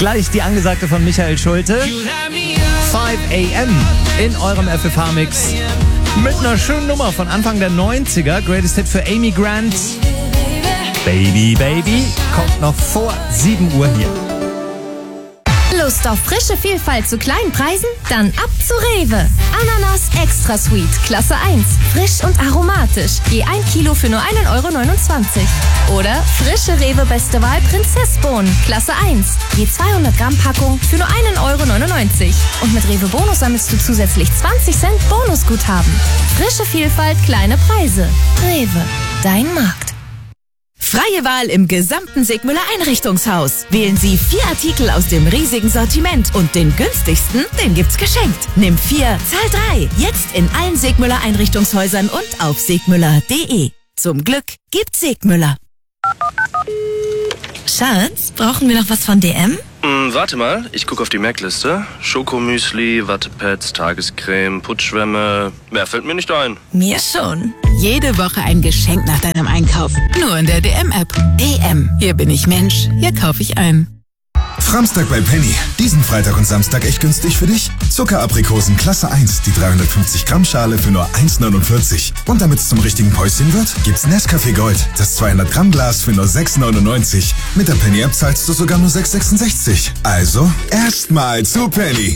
Gleich die angesagte von Michael Schulte. 5 AM in eurem FFH-Mix. Mit einer schönen Nummer von Anfang der 90er. Greatest Hit für Amy Grant. Baby, Baby. Kommt noch vor 7 Uhr hier. Lust auf frische Vielfalt zu kleinen Preisen? Dann ab zu Rewe. Ananas Extra Sweet, Klasse 1. Frisch und aromatisch. Je 1 Kilo für nur 1,29 €. Oder frische Rewe Beste Wahl Prinzessbohnen, Klasse 1. Je 200 Gramm Packung für nur 1,99 €. Und mit Rewe Bonus sammelst du zusätzlich 20 Cent Bonusguthaben. Frische Vielfalt, kleine Preise. Rewe, dein Markt. Freie Wahl im gesamten Segmüller Einrichtungshaus. Wählen Sie 4 Artikel aus dem riesigen Sortiment und den günstigsten, den gibt's geschenkt. Nimm 4, zahl 3. Jetzt in allen Segmüller Einrichtungshäusern und auf segmüller.de. Zum Glück gibt's Segmüller. Schatz, brauchen wir noch was von DM? Warte mal, ich gucke auf die Merkliste. Schokomüsli, Wattepads, Tagescreme, Putzschwämme. Mehr fällt mir nicht ein. Mir schon. Jede Woche ein Geschenk nach deinem Einkauf. Nur in der DM-App. DM. Hier bin ich Mensch. Hier kaufe ich ein. Framstag bei Penny. Diesen Freitag und Samstag echt günstig für dich. Zuckeraprikosen Klasse 1, die 350 Gramm Schale für nur 1,49. Und damit es zum richtigen Päuschen wird, gibt's Nescafé Gold, das 200 Gramm Glas für nur 6,99. Mit der Penny App zahlst du sogar nur 6,66. Also erstmal zu Penny.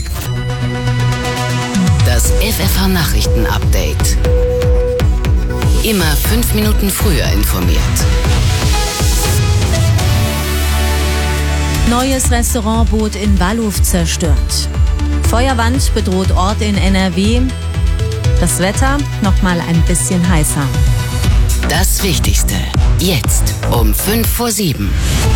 Das FFH Nachrichten Update. Immer 5 Minuten früher informiert. Neues Restaurantboot in Walluf zerstört. Feuerwand bedroht Ort in NRW. Das Wetter nochmal ein bisschen heißer. Das Wichtigste. Jetzt um 6:55.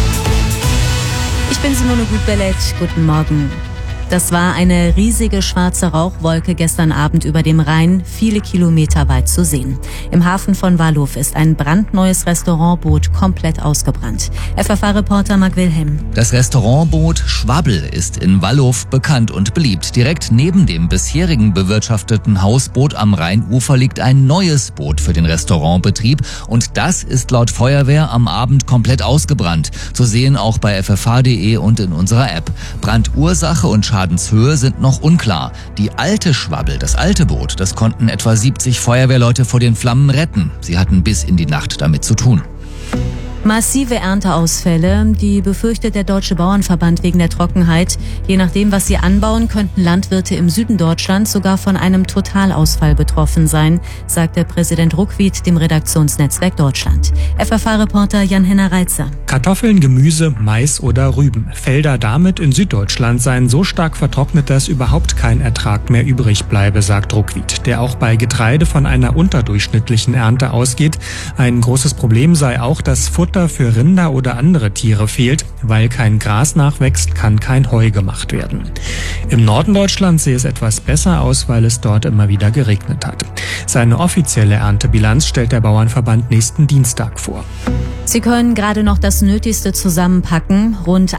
Ich bin Simone Gutbellet. Guten Morgen. Das war eine riesige schwarze Rauchwolke gestern Abend über dem Rhein, viele Kilometer weit zu sehen. Im Hafen von Walluf ist ein brandneues Restaurantboot komplett ausgebrannt. FFH-Reporter Marc Wilhelm. Das Restaurantboot Schwabbel ist in Walluf bekannt und beliebt. Direkt neben dem bisherigen bewirtschafteten Hausboot am Rheinufer liegt ein neues Boot für den Restaurantbetrieb. Und das ist laut Feuerwehr am Abend komplett ausgebrannt. Zu sehen auch bei ffh.de und in unserer App. Brandursache und Schadenshöhe sind noch unklar. Die alte Schwabbel, das alte Boot, das konnten etwa 70 Feuerwehrleute vor den Flammen retten. Sie hatten bis in die Nacht damit zu tun. Massive Ernteausfälle, die befürchtet der Deutsche Bauernverband wegen der Trockenheit. Je nachdem, was sie anbauen, könnten Landwirte im Süden Deutschlands sogar von einem Totalausfall betroffen sein, sagte Präsident Ruckwied dem Redaktionsnetzwerk Deutschland. FFH-Reporter Jan-Henner Reitzer. Kartoffeln, Gemüse, Mais oder Rüben. Felder damit in Süddeutschland seien so stark vertrocknet, dass überhaupt kein Ertrag mehr übrig bleibe, sagt Ruckwied, der auch bei Getreide von einer unterdurchschnittlichen Ernte ausgeht. Ein großes Problem sei auch, dass Futter für Rinder oder andere Tiere fehlt. Weil kein Gras nachwächst, kann kein Heu gemacht werden. Im Norden Deutschlands sehe es etwas besser aus, weil es dort immer wieder geregnet hat. Seine offizielle Erntebilanz stellt der Bauernverband nächsten Dienstag vor. Sie können gerade noch das Nötigste zusammenpacken. Rund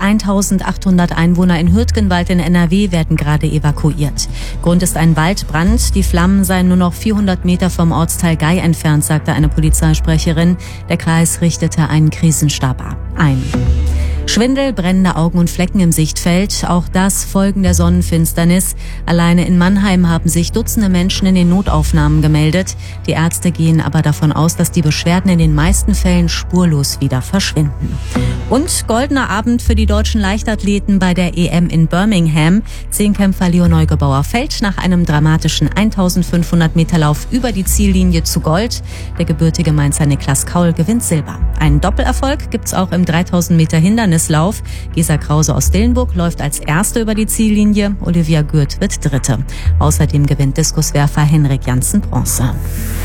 1800 Einwohner in Hürtgenwald in NRW werden gerade evakuiert. Grund ist ein Waldbrand. Die Flammen seien nur noch 400 Meter vom Ortsteil Gei entfernt, sagte eine Polizeisprecherin. Der Kreis richtete einen Krisenstab ein. Schwindel, brennende Augen und Flecken im Sichtfeld, auch das Folgen der Sonnenfinsternis. Alleine in Mannheim haben sich Dutzende Menschen in den Notaufnahmen gemeldet. Die Ärzte gehen aber davon aus, dass die Beschwerden in den meisten Fällen spurlos wieder verschwinden. Und goldener Abend für die deutschen Leichtathleten bei der EM in Birmingham. Zehnkämpfer Leo Neugebauer fällt nach einem dramatischen 1500 Meter Lauf über die Ziellinie zu Gold. Der gebürtige Mainzer Niklas Kaul gewinnt Silber. Einen Doppelerfolg gibt's auch im 3000 Meter Hindernislauf. Gesa Krause aus Dillenburg läuft als Erste über die Ziellinie. Olivia Gürt wird Dritte. Außerdem gewinnt Diskuswerfer Henrik Janssen Bronze.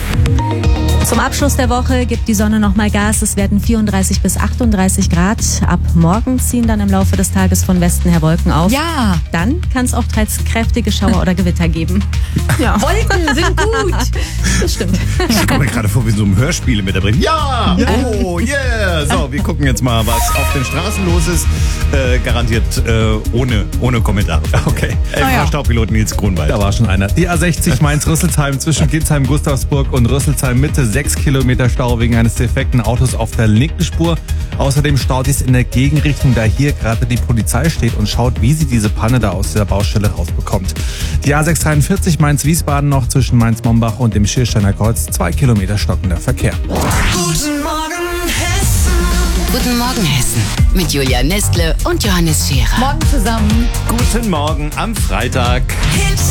Zum Abschluss der Woche gibt die Sonne nochmal Gas. Es werden 34 bis 38 Grad. Ab morgen ziehen dann im Laufe des Tages von Westen her Wolken auf. Ja. Dann kann es auch teils kräftige Schauer oder Gewitter geben. Ja. Wolken sind gut. Das stimmt. Ich komme mir gerade vor wie so ein Hörspiel mit da drin. Ja! Oh, yeah! So, wir gucken jetzt mal, was auf den Straßen los ist. Garantiert ohne Kommentare. Okay. FFH-Staubpiloten Nils Grunwald. Da war schon einer. Die A60 Mainz-Rüsselsheim zwischen Gitzheim, Gustavsburg und Rüsselsheim Mitte 6 Kilometer Stau wegen eines defekten Autos auf der linken Spur. Außerdem staut es in der Gegenrichtung, da hier gerade die Polizei steht und schaut, wie sie diese Panne da aus der Baustelle rausbekommt. Die A643 Mainz-Wiesbaden noch zwischen Mainz-Mombach und dem Schiersteiner Kreuz, 2 Kilometer stockender Verkehr. Guten Morgen, Hessen. Guten Morgen, Hessen. Mit Julia Nestle und Johannes Scherer. Morgen zusammen. Guten Morgen am Freitag.